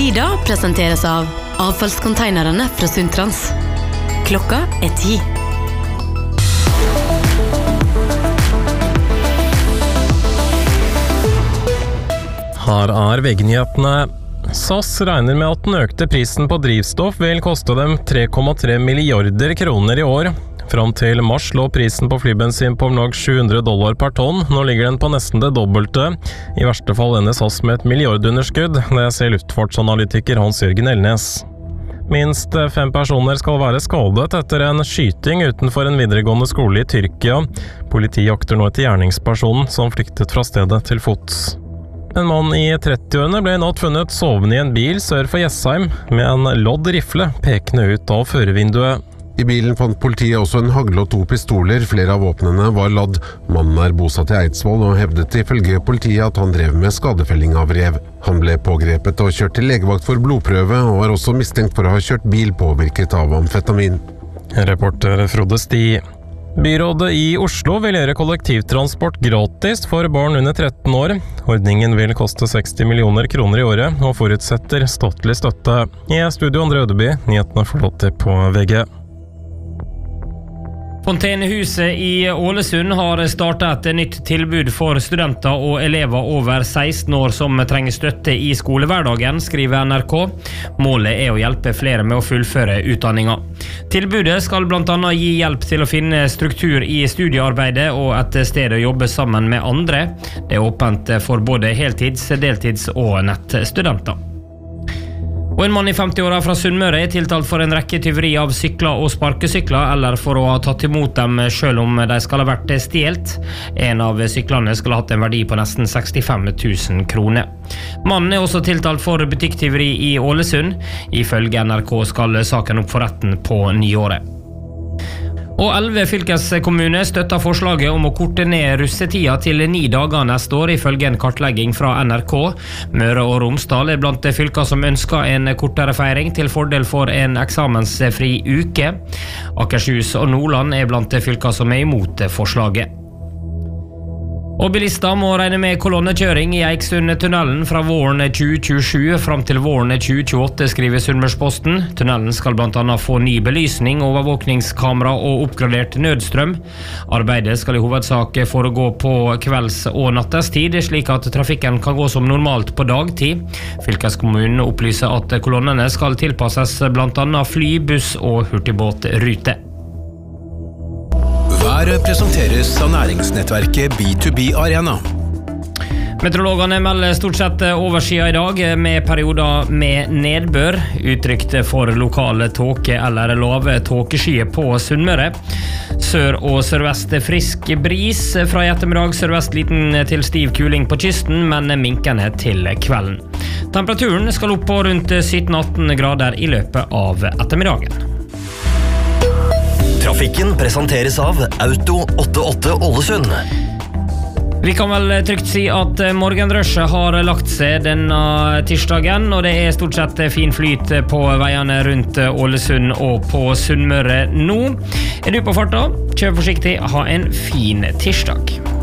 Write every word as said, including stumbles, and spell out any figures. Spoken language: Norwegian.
Tida presenteres av avfallskonteinerne fra Sundtrans. Klokka er ti. Her er V G-nyhetene. S A S regner med at den økte prisen på drivstoff vil koste dem tre komma tre milliarder kroner i år. Fram til mars lå prisen på flybensin på om lag sju hundre dollar per tonn. Nå ligger den på nesten det dobbelte. I verste fall ender S A S med et milliardunderskudd, det sier luftfartsanalytiker Hans-Jørgen Elnes. Minst fem personer skal være skadet etter en skyting utenfor en videregående skole i Tyrkia. Politiet jakter nå etter gjerningspersonen som flyktet fra stedet til fots. En mann i trettiårene ble i natt funnet sovende i en bil sør for Jessheim med en lodd rifle pekende ut av førervinduet. I bilen fant politiet også en hagle og to pistoler. Flere av våpnene var ladd. Mannen er bosatt i Eidsvoll og hevdet ifølge politiet at han drev med skadefelling av rev. Han ble pågrepet og kjørt til legevakt for blodprøve, og er også mistenkt for å ha kjørt bil påvirket av amfetamin. Reporter Frode Sti. Byrådet i Oslo vil gjøre kollektivtransport gratis for barn under tretten år. Ordningen vil koste seksti millioner kroner i året, og forutsetter statlig støtte. I studio Andre Ødeby, nyhetene forlåter på V G. Fontenehuset i Ålesund har startet et nytt tilbud for studenter og elever over seksten år som trenger støtte i skolehverdagen, skriver N R K. Målet er å hjelpe flere med å fullføre utdanninga. Tilbudet skal blant annet gi hjelp til å finne struktur i studiearbeidet og et sted å jobbe sammen med andre. Det er åpent for både heltids-, deltids- og nettstudenter. Og en mann i femti-åra fra Sunnmøre er tiltalt for en rekke tyveri av sykler og sparkesykler, eller for å ha tatt imot dem selv om de skal ha vært stjelt. En av syklene skal ha hatt en verdi på nesten sekstifem tusen kroner. Mannen er også tiltalt for butikktyveri i Ålesund. Ifølge N R K skal saken opp for retten på nyåret. Og elleve fylkeskommuner støtter forslaget om å korte ned russetida til ni dager neste år, ifølge en kartlegging fra N R K. Møre og Romsdal er blant fylker som ønsker en kortere feiring til fordel for en eksamensfri uke. Akershus og Nordland er blant fylker som er imot forslaget. Og bilister må regne med kolonnekjøring i Eiksundtunnelen fra våren tjue tjuesju fram til våren tjue tjueåtte, skriver Sunnmørsposten. Tunnelen skal blant annet få ny belysning, overvåkningskamera og oppgradert nødstrøm. Arbeidet skal i hovedsak foregå på kvelds- og nattestid, slik at trafikken kan gå som normalt på dagtid. Fylkeskommunen opplyser at kolonnene skal tilpasses blant annet fly, buss og hurtigbåtrute. Været presenteres av næringsnettverket B to B Arena. Meteorologene melder stort sett overskya i dag, med perioder med nedbør, utrykt for lokale tåke eller lave tåkeskyer på Sunnmøre. Sør- og sørvest frisk bris, fra i ettermiddag sørvest liten til stiv kuling på kysten, men minkende til kvelden. Temperaturen skal opp på rundt sytten atten grader i løpet av ettermiddagen. Trafikken presenteres av Auto åttiåtte Ålesund. Vi kan vel trygt si at morgenrushet har lagt seg denne tirsdagen, og det er stort sett fin flyt på veiene rundt Ålesund og på Sunnmøre nå. Er du på farta? Kjør forsiktig, ha en fin tirsdag.